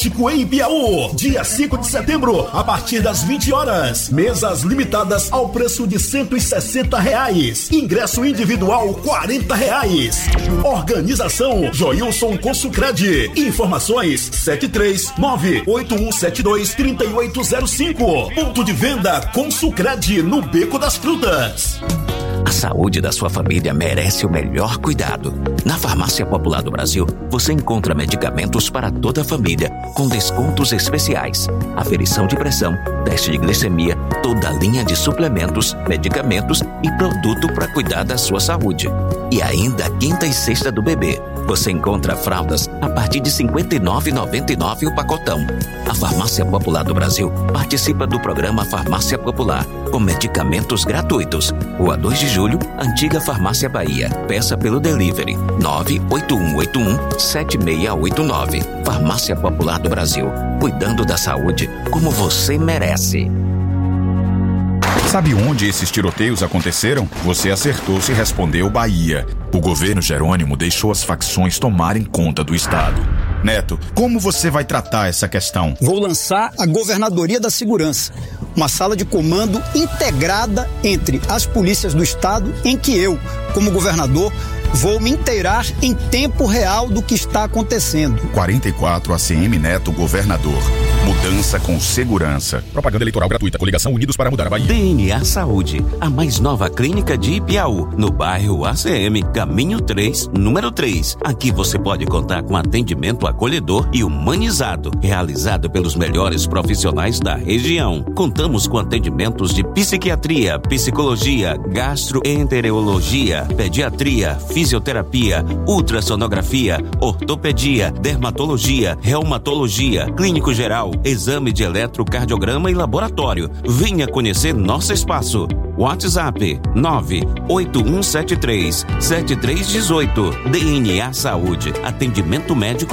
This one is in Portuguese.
Náutico em Piauí. Dia 5 de setembro, a partir das 20 horas. Mesas limitadas ao preço de R$160. Ingresso individual R$40. Organização Joilson Consucred. Informações 739-8172-3805. Ponto de venda Consucred no Beco das Frutas. A saúde da sua família merece o melhor cuidado. Na Farmácia Popular do Brasil, você encontra medicamentos para toda a família, com descontos especiais. Aferição de pressão, teste de glicemia, toda a linha de suplementos, medicamentos e produto para cuidar da sua saúde. E ainda a quinta e sexta do bebê. Você encontra fraldas a partir de R$ 59,99 o pacotão. A Farmácia Popular do Brasil participa do programa Farmácia Popular, com medicamentos gratuitos. Rua 2 de Julho, Antiga Farmácia Bahia. Peça pelo delivery 981817689. Farmácia Popular do Brasil, cuidando da saúde como você merece. Sabe onde esses tiroteios aconteceram? Você acertou se respondeu Bahia. O governo Jerônimo deixou as facções tomarem conta do estado. Neto, como você vai tratar essa questão? Vou lançar a Governadoria da Segurança, uma sala de comando integrada entre as polícias do estado, em que eu, como governador, vou me inteirar em tempo real do que está acontecendo. 44 ACM Neto, governador. Mudança com segurança. Propaganda eleitoral gratuita. Coligação Unidos para Mudar a Bahia. DNA Saúde, a mais nova clínica de Ipiaú, no bairro ACM, Caminho 3, número 3. Aqui você pode contar com atendimento acolhedor e humanizado, realizado pelos melhores profissionais da região. Contamos com atendimentos de psiquiatria, psicologia, gastroenterologia, pediatria, fisioterapia, ultrassonografia, ortopedia, dermatologia, reumatologia, clínico geral, exame de eletrocardiograma e laboratório. Venha conhecer nosso espaço. WhatsApp 98173-7318. DNA Saúde, atendimento médico